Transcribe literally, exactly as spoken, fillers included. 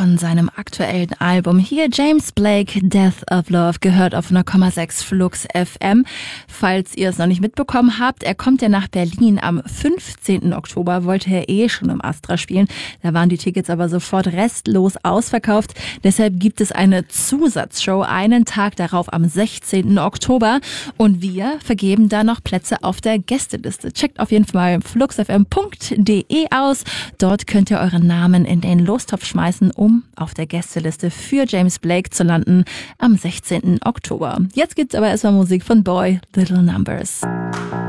von seinem aktuellen Album. Hier James Blake, Death of Love, gehört auf null Komma sechs Flux F M. Falls ihr es noch nicht mitbekommen habt, er kommt ja nach Berlin am fünfzehnten Oktober, wollte er eh schon im Astra spielen. Da waren die Tickets aber sofort restlos ausverkauft. Deshalb gibt es eine Zusatzshow einen Tag darauf am sechzehnten Oktober. Und wir vergeben da noch Plätze auf der Gästeliste. Checkt auf jeden Fall fluxfm punkt de aus. Dort könnt ihr euren Namen in den Lostopf schmeißen, um auf der Gästeliste für James Blake zu landen am sechzehnten Oktober. Jetzt gibt's aber erstmal Musik von Boy, Little Numbers.